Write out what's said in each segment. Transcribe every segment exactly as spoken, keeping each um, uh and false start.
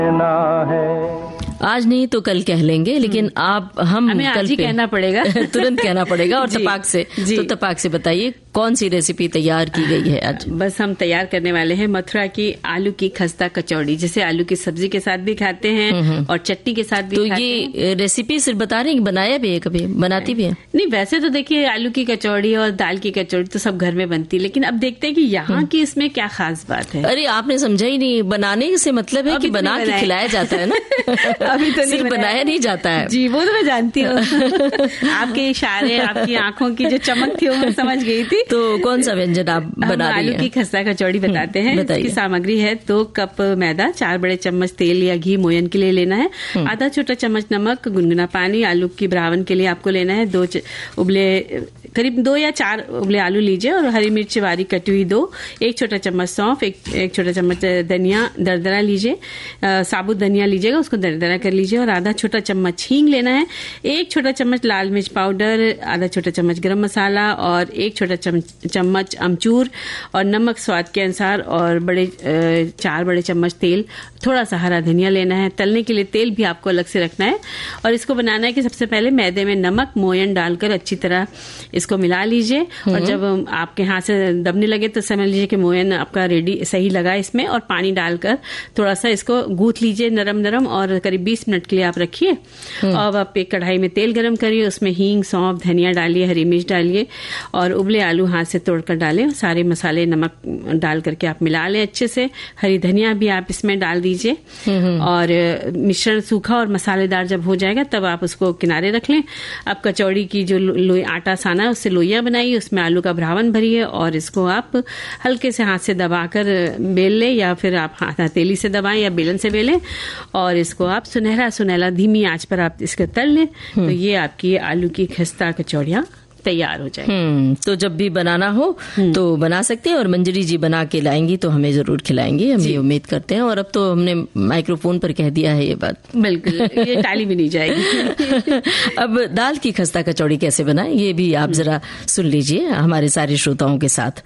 आज नहीं तो कल कह लेंगे, लेकिन आप हम हमें कल आज ही कहना पड़ेगा तुरंत कहना पड़ेगा और तपाक से। तो तपाक से बताइए कौन सी रेसिपी तैयार की गई है आज? बस हम तैयार करने वाले हैं मथुरा की आलू की खस्ता कचौड़ी, जिसे आलू की सब्जी के साथ भी खाते हैं और चटनी के साथ भी तो खाते हैं। तो ये रेसिपी सिर्फ बता रहे हैं, बनाया भी है कभी, बनाती भी है? नहीं, वैसे तो देखिए आलू की कचौड़ी और दाल की कचौड़ी तो सब घर में बनती है, लेकिन अब देखते हैं कि यहाँ की इसमें क्या खास बात है। अरे आपने समझा ही नहीं, बनाने से मतलब है कि बना के खिलाया जाता है ना। अभी तो सिर्फ बनाया नहीं जाता है। जी वो तो मैं जानती हूँ। आपके इशारे, आपकी आंखों की जो चमक थी वो मैं समझ गई थी। तो कौन सा व्यंजन आप बना रही हैं? आलू की खस्ता कचौड़ी बताते हैं। इसकी सामग्री है दो कप मैदा, चार बड़े चम्मच तेल या घी मोयन के लिए लेना है, आधा छोटा चम्मच नमक, गुनगुना पानी, आलू की ब्रावन के लिए आपको लेना है दो उबले करीब दो या चार उबले आलू लीजिए और हरी मिर्च बारीक कटी हुई दो, एक छोटा चम्मच सौंफ, एक एक छोटा चम्मच धनिया दरदरा लीजिए, साबुत धनिया लीजिएगा, उसको दरदरा कर लीजिए और आधा छोटा चम्मच हींग लेना है, एक छोटा चम्मच लाल मिर्च पाउडर, आधा छोटा चम्मच गरम मसाला और एक छोटा चम्मच अमचूर और नमक स्वाद के अनुसार और बड़े चार बड़े चम्मच तेल, थोड़ा सा हरा धनिया लेना है। तलने के लिए तेल भी आपको अलग से रखना है और इसको बनाना है कि सबसे पहले मैदे में नमक मोयन डालकर अच्छी तरह इसको मिला लीजिए और जब आपके हाथ से दबने लगे तो समझ लीजिए कि मोयन आपका रेडी सही लगा इसमें, और पानी डालकर थोड़ा सा इसको गूंथ लीजिए नरम नरम और करीब बीस मिनट के लिए आप रखिए। और आप एक कढ़ाई में तेल गरम करिए, उसमें हींग सौंफ धनिया डालिए, हरी मिर्च डालिए और उबले आलू हाथ से तोड़कर डालें। सारे मसाले नमक डाल करके आप मिला लें अच्छे से, हरी धनिया भी आप इसमें डाल दीजिए और मिश्रण सूखा और मसालेदार जब हो जाएगा तब आप उसको किनारे रख लें। अब कचौड़ी की जो लोई आटा साना है उससे लोइयां बनाइए, उसमें आलू का भरावन भरिए और इसको आप हल्के से हाथ से दबाकर बेल लें या फिर आप हथेली से दबाएं या बेलन से बेलें और इसको आप सुनहरा सुनहरा धीमी आंच पर आप इसको तल लें। तो ये आपकी आलू की खस्ता कचौड़ियाँ तैयार हो जाए। हम्म तो जब भी बनाना हो तो बना सकते हैं और मंजरी जी बना के लाएंगी तो हमें जरूर खिलाएंगी, हम ये उम्मीद करते हैं। और अब तो हमने माइक्रोफोन पर कह दिया है ये बात, बिल्कुल ये टाली भी नहीं जाएगी। अब दाल की खस्ता कचौड़ी कैसे बनाएं ये भी आप जरा सुन लीजिए हमारे सारे श्रोताओं के साथ।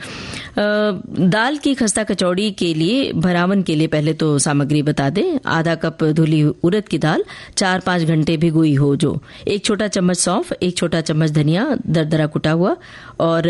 दाल की खस्ता कचौड़ी के लिए भरावन के लिए पहले तो सामग्री बता दें। आधा कप धुली उड़द की दाल चार पांच घंटे भिगोई हो जो, एक छोटा चम्मच सौंफ, एक छोटा चम्मच धनिया दरदरा कुटा हुआ और